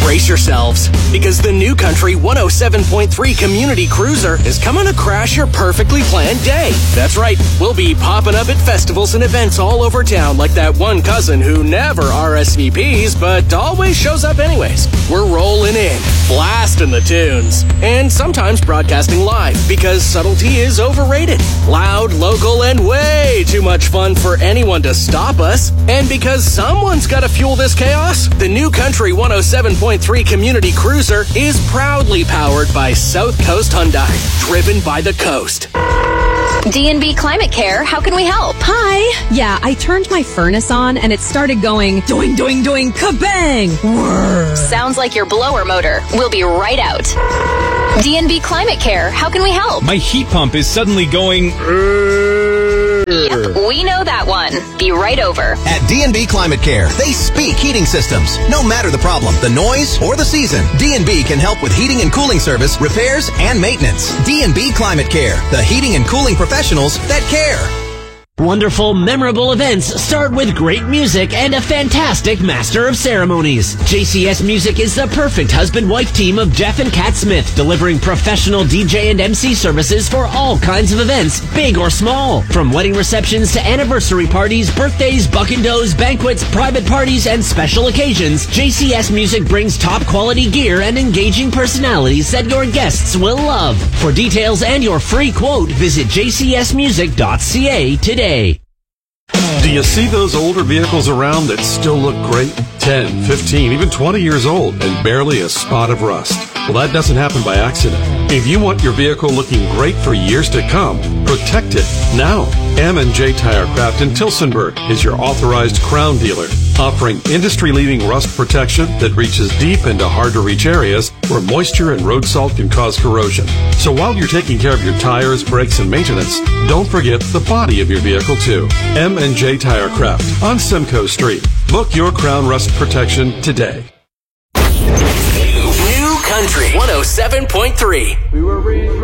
Brace yourselves, because the New Country 107.3 Community Cruiser is coming to crash your perfectly planned day. That's right, we'll be popping up at festivals and events all over town like that one cousin who never RSVPs but always shows up anyways. We're rolling in, blasting the tunes, and sometimes broadcasting live because subtlety is overrated. Loud, local, and way too much fun for anyone to stop us. And because someone's got to fuel this chaos, the New Country 107.3 Community Cruiser is proudly powered by South Coast Hyundai, driven by the coast. D&B Climate Care, how can we help? Hi. Yeah, I turned my furnace on and it started going doing, doing, doing, kabang. Whirr. Sounds like your blower motor. We'll be right out. D&B Climate Care, how can we help? My heat pump is suddenly going... Yep, we know that one. Be right over. At D&B Climate Care, they speak heating systems. No matter the problem, the noise, or the season, D&B can help with heating and cooling service, repairs, and maintenance. D&B Climate Care, the heating and cooling professionals that care. Wonderful, memorable events start with great music and a fantastic master of ceremonies. JCS Music is the perfect husband-wife team of Jeff and Kat Smith, delivering professional DJ and MC services for all kinds of events, big or small. From wedding receptions to anniversary parties, birthdays, buck-and-does, banquets, private parties, and special occasions, JCS Music brings top-quality gear and engaging personalities that your guests will love. For details and your free quote, visit jcsmusic.ca today. Do you see those older vehicles around that still look great? 10, 15, even 20 years old and barely a spot of rust. Well, that doesn't happen by accident. If you want your vehicle looking great for years to come, protect it now. M&J Tirecraft in Tilsonburg is your authorized Crown dealer, offering industry-leading rust protection that reaches deep into hard-to-reach areas where moisture and road salt can cause corrosion. So while you're taking care of your tires, brakes, and maintenance, don't forget the body of your vehicle, too. M&J Tirecraft on Simcoe Street. Book your Crown rust protection today. New Country 107.3.